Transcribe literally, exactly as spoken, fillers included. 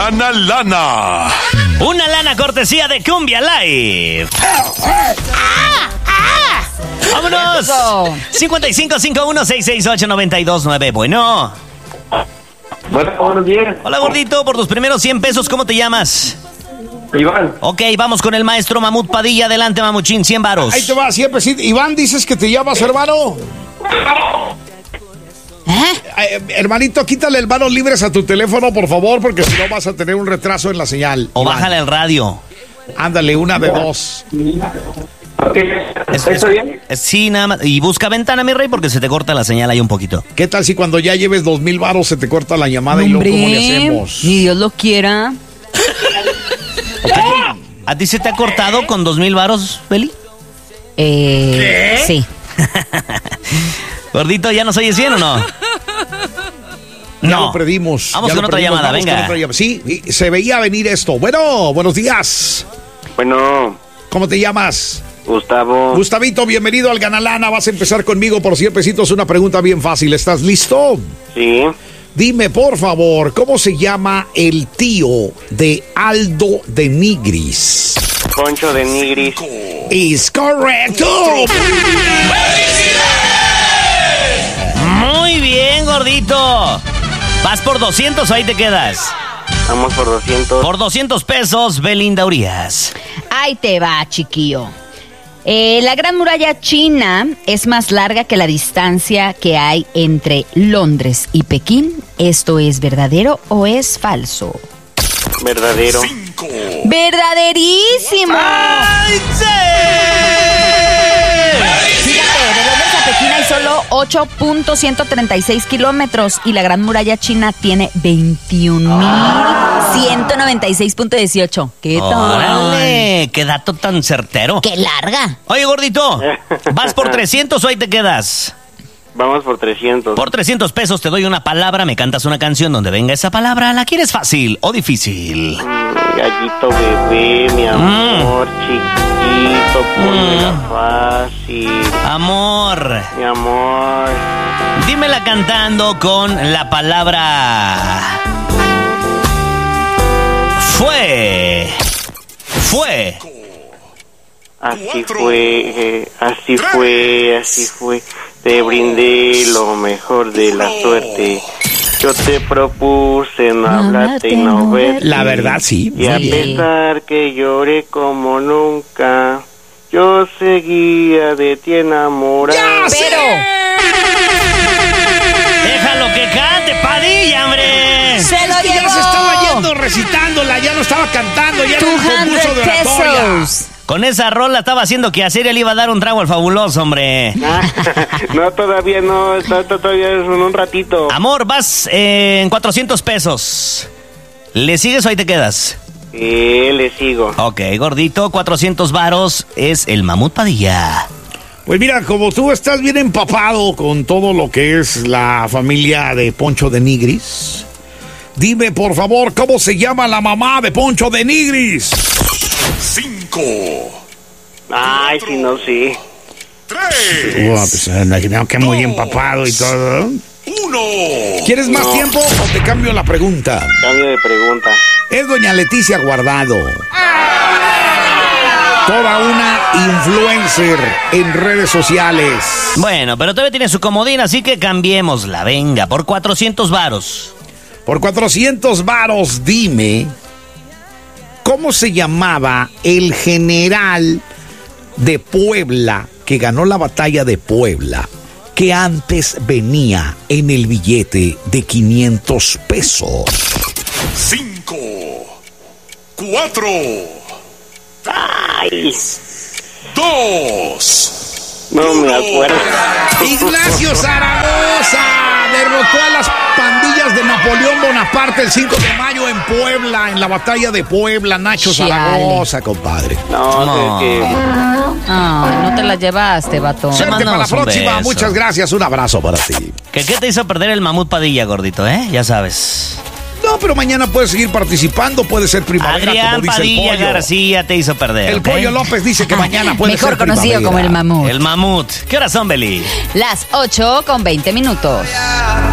gana lana. Una lana cortesía de Cumbia Live. ¡Vámonos! cincuenta y cinco cincuenta y uno sesenta y seis ocho noventa y dos nueve. Bueno. Bueno, buenos días. Hola, gordito. Por tus primeros cien pesos, ¿cómo te llamas? Iván. Ok, vamos con el maestro Mamut Padilla. Adelante, mamuchín, cien varos. Ahí te va, siempre sí. Iván, dices que te llamas, hermano. ¿Eh? Eh, hermanito, quítale el manos libres a tu teléfono, por favor, porque si no vas a tener un retraso en la señal. O Iván, bájale el radio. Ándale, una de dos. Es, ¿Está bien? Es, sí, nada más. Y busca ventana, mi rey, porque se te corta la señal ahí un poquito. ¿Qué tal si cuando ya lleves dos mil varos se te corta la llamada? Hombre, y luego cómo le hacemos? Ni Dios lo quiera. ¿A, ¿A ti se te ha cortado con dos mil varos, Beli? Eh, ¿Qué? Sí. Gordito, ¿ya nos oyes bien o no? Ya No. lo perdimos. Vamos ya con lo otra perdimos. llamada, Vamos venga. con otra llamada. Sí, se veía venir esto. Bueno, buenos días. Bueno, ¿Cómo te llamas? Gustavo. Gustavito, bienvenido al Ganalana. Vas a empezar conmigo por cien pesitos. Una pregunta bien fácil. ¿Estás listo? Sí. Dime, por favor, ¿cómo se llama el tío de Aldo de Nigris? Poncho de Nigris. ¡Es correcto! Muy bien, gordito. ¿Vas por doscientos o ahí te quedas? Vamos por doscientos. Por doscientos pesos, Belinda Urias. Ahí te va, chiquillo. Eh, la Gran Muralla China es más larga que la distancia que hay entre Londres y Pekín. ¿Esto es verdadero o es falso? Verdadero. Cinco. ¡Verdaderísimo! ¡Ay, sí! Fíjate, de Londres a Pekín hay solo ocho punto ciento treinta y seis kilómetros y la Gran Muralla China tiene veintiún mil ciento noventa y seis punto dieciocho. ¿Qué tal? ¡Órale! ¡Qué dato tan certero! ¡Qué larga! Oye, gordito, ¿vas por trescientos o ahí te quedas? Vamos por trescientos. Por trescientos pesos te doy una palabra, me cantas una canción donde venga esa palabra. ¿La quieres fácil o difícil? Mm, Gallito bebé, mi amor, chiquito, ponmela Mm. fácil. Amor, Mi amor. dímela cantando con la palabra... Fue. Fue. Así Cuatro. fue, eh, así Tres. fue, así fue. Te brindé lo mejor de la Uno. suerte. Yo te propuse no No hablarte y hablarte, no no verte. La verdad, sí. Y a Sí. pesar que lloré como nunca, yo seguía de ti enamorado. ¡Ya sé! Pero Déjalo que cante, Padilla, hombre. se lo Es que ya llevó se estaba yendo recitándola, ya no estaba cantando, ya era un concurso doscientos de oratoria. pesos. Con esa rola estaba haciendo que hacer y le iba a dar un trago al fabuloso, hombre. No, todavía no, to- to- todavía es en un ratito. Amor, vas eh, en cuatrocientos pesos. ¿Le sigues o ahí te quedas? Eh, le sigo. Ok, gordito, cuatrocientos varos es el Mamut Padilla. Pues mira, como tú estás bien empapado con todo lo que es la familia de Poncho de Nigris, dime por favor cómo se llama la mamá de Poncho de Nigris. Cinco. Ay, si no, sí. Tres. Uh, pues, me imagino que muy empapado y todo. Uno. ¿Quieres más No. tiempo o te cambio la pregunta? Cambio de pregunta. Es doña Leticia Guardado. Toda una influencer en redes sociales. Bueno, pero todavía tiene su comodín, así que cambiémosla. Venga, por cuatrocientos varos. Por cuatrocientos varos, dime, ¿cómo se llamaba el general de Puebla que ganó la batalla de Puebla, que antes venía en el billete de quinientos pesos? Cinco. Cuatro. Ay, Dos. no me acuerdo. Ignacio Zaragoza derrotó a las pandillas de Napoleón Bonaparte el cinco de mayo en Puebla, en la batalla de Puebla. Nacho Chale. Zaragoza, compadre. No, No. es que... Ay, no te la llevaste, vato. Sí. Suerte para la mandamos un próxima. beso. Muchas gracias. Un abrazo para ti. ¿Qué, ¿Qué te hizo perder el Mamut Padilla, gordito, eh? Ya sabes. No, pero mañana puedes seguir participando. Puede ser primavera, Adrián como dice Padilla el pollo. García te hizo perder, El ¿ok? Pollo López dice que mañana puede Mejor ser conocido primavera. como el mamut. El Mamut. ¿Qué horas son, Beli? Las ocho con veinte minutos.